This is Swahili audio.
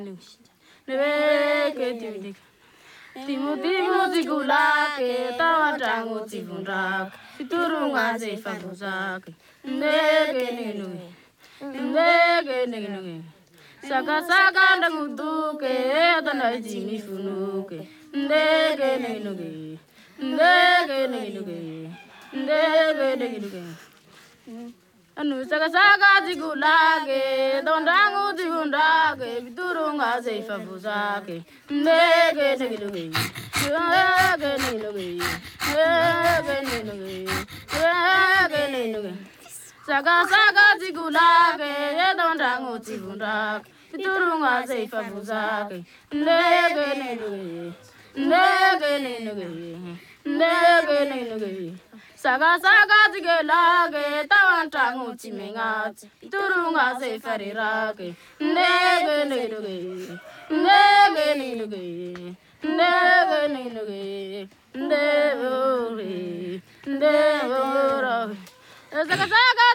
Timothy Gulake, Tawatango Tivundak, Turunga Zefabuzak, Nege, Saka Saka the Guduke, the Najimi Funuke, Nege, Anu Saka Saka Tigulake, Dondango Tivundake, Turunga Zefabuzake, Nege. Saga saga tigulake, dondango tivundak, turunga zeifa buzake, nege. Saga saga tigelake, tawantango timengat, turunga zeifa rirake, nege. Never,